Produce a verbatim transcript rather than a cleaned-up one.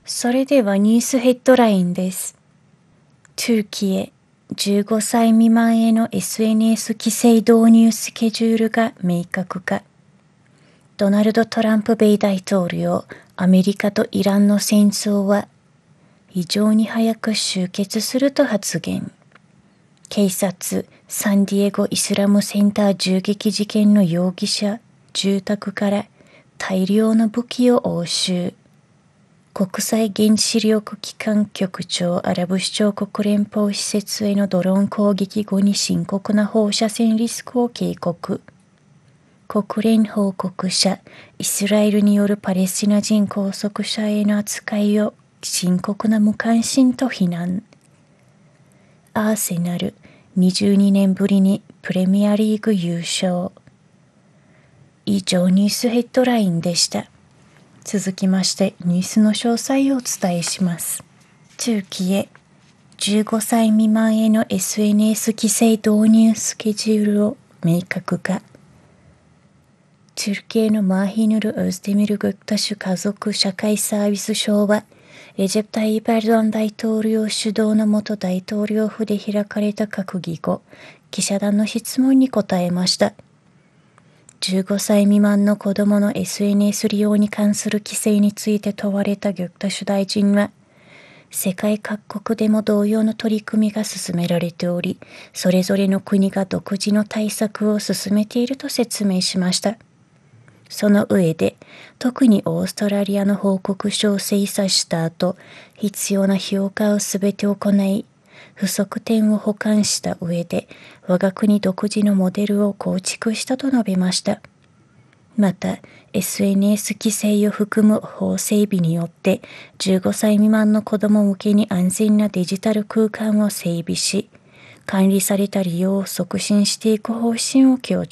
それではニュースヘッドラインです。トルキエ、じゅうごさい未満への エスエヌエス 規制導入スケジュールが明確化。ドナルド・トランプ米大統領、アメリカとイランの戦争は非常に早く終結すると発言。警察、サンディエゴイスラムセンター銃撃事件の容疑者、住宅から大量の武器を押収。国際原子力機関局長アラブ首長国連邦施設へのドローン攻撃後に深刻な放射線リスクを警告。国連報告者、イスラエルによるパレスチナ人拘束者への扱いを深刻な無関心と非難。アーセナル、にじゅうにねんぶりにプレミアリーグ優勝。以上ニュースヘッドラインでした。続きましてニュースの詳細をお伝えします。トルキエ、じゅうごさい未満への エスエヌエス 規制導入スケジュールを明確化。トルキエのマーヒヌル・オズデミル・グクタシュ家族社会サービス省は、レジェプ・タイープ・エルドアン大統領主導の元大統領府で開かれた閣議後、記者団の質問に答えました。じゅうごさい未満の子供の エスエヌエス 利用に関する規制について問われたギュクタシュ大臣は、世界各国でも同様の取り組みが進められており、それぞれの国が独自の対策を進めていると説明しました。その上で、特にオーストラリアの報告書を精査した後、必要な評価をすべて行い、不足点を補完した上で、我が国独自のモデルを構築したと述べました。また、エスエヌエス 規制を含む法整備によって、じゅうごさい未満の子ども向けに安全なデジタル空間を整備し、管理された利用を促進していく方針を強調